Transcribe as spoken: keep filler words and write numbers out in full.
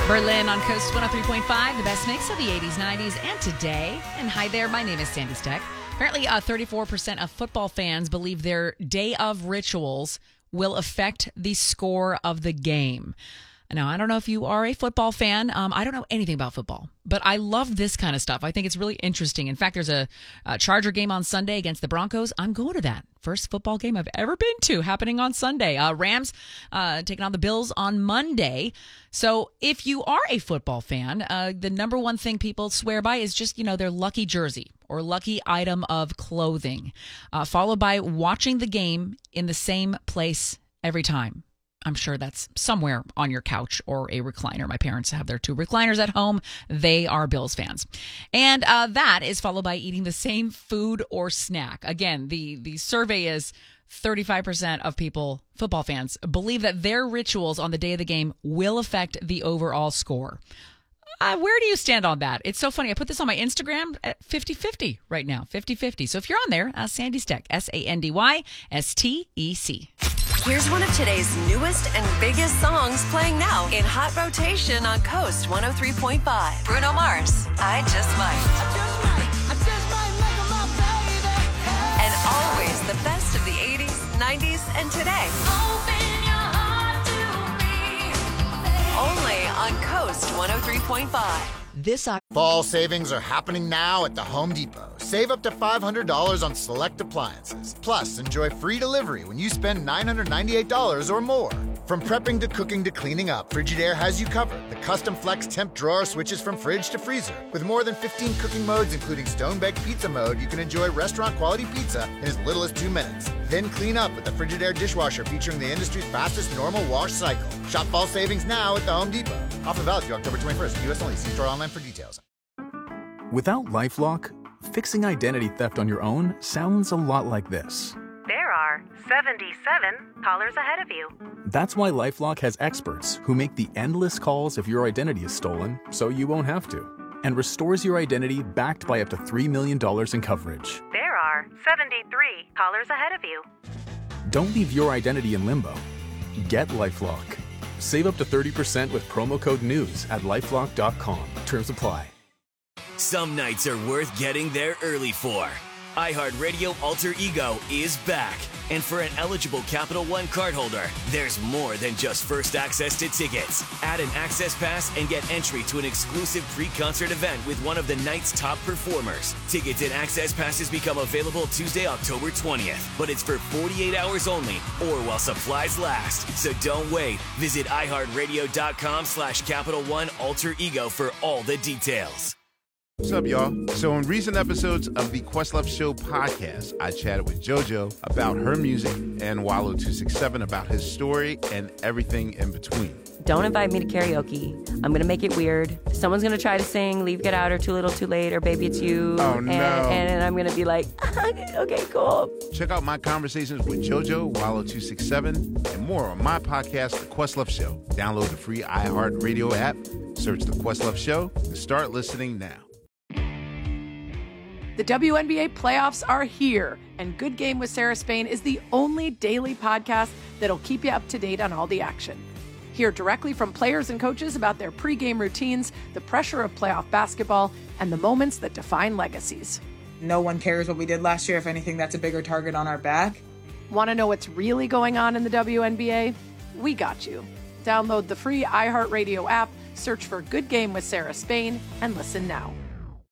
Berlin on Coast one oh three point five, the best mix of the eighties, nineties, and today. And hi there, my name is Sandy Steck. Apparently, uh, thirty-four percent of football fans believe their day of rituals will affect the score of the game. Now, I don't know if you are a football fan. Um, I don't know anything about football, but I love this kind of stuff. I think it's really interesting. In fact, there's a, a Charger game on Sunday against the Broncos. I'm going to that. First football game I've ever been to happening on Sunday. Uh, Rams uh, taking on the Bills on Monday. So if you are a football fan, uh, the number one thing people swear by is just, you know, their lucky jersey or lucky item of clothing, uh, followed by watching the game in the same place every time. I'm sure that's somewhere on your couch or a recliner. My parents have their two recliners at home. They are Bills fans. And uh, that is followed by eating the same food or snack. Again, the, the survey is thirty-five percent of people, football fans, believe that their rituals on the day of the game will affect the overall score. Uh, where do you stand on that? It's so funny. I put this on my Instagram at fifty-fifty right now, fifty-fifty. So if you're on there, uh, Sandy Steck, S A N D Y S T E C. Here's one of today's newest and biggest songs playing now in hot rotation on Coast one oh three point five. Bruno Mars, I Just Might. I just might, I just might make her my baby. And always the best of the eighties, nineties, and today. Open your heart to me. Only on Coast one oh three point five. This October. Fall savings are happening now at the Home Depot. Save up to five hundred dollars on select appliances. Plus, enjoy free delivery when you spend nine hundred ninety-eight dollars or more. From prepping to cooking to cleaning up, Frigidaire has you covered. The custom flex temp drawer switches from fridge to freezer. With more than fifteen cooking modes, including stone-baked pizza mode, you can enjoy restaurant-quality pizza in as little as two minutes. Then clean up with the Frigidaire dishwasher featuring the industry's fastest normal wash cycle. Shop fall savings now at the Home Depot. Offer valid through October twenty-first. U S only. See store online for details. Without LifeLock, fixing identity theft on your own sounds a lot like this. There are seventy-seven callers ahead of you. That's why LifeLock has experts who make the endless calls if your identity is stolen, so you won't have to, and restores your identity backed by up to three million dollars in coverage. There are seventy-three callers ahead of you. Don't leave your identity in limbo. Get LifeLock. Save up to thirty percent with promo code NEWS at lifelock dot com. Terms apply. Some nights are worth getting there early for. iHeartRadio Alter Ego is back. And for an eligible Capital One cardholder, there's more than just first access to tickets. Add an access pass and get entry to an exclusive pre-concert event with one of the night's top performers. Tickets and access passes become available Tuesday, October twentieth. But it's for forty-eight hours only or while supplies last. So don't wait. Visit iHeartRadio.com slash Capital One Alter Ego for all the details. What's up, y'all? So in recent episodes of the Questlove Show podcast, I chatted with JoJo about her music and Wallow two six seven about his story and everything in between. Don't invite me to karaoke. I'm going to make it weird. Someone's going to try to sing Leave, Get Out, or Too Little, Too Late, or Baby It's You. Oh, no. And, and I'm going to be like, okay, cool. Check out my conversations with JoJo, Wallow two six seven, and more on my podcast, The Questlove Show. Download the free iHeartRadio app, search The Questlove Show, and start listening now. The W N B A playoffs are here, and Good Game with Sarah Spain is the only daily podcast that'll keep you up to date on all the action. Hear directly from players and coaches about their pregame routines, the pressure of playoff basketball, and the moments that define legacies. No one cares what we did last year. If anything, that's a bigger target on our back. Want to know what's really going on in the W N B A? We got you. Download the free iHeartRadio app, search for Good Game with Sarah Spain, and listen now.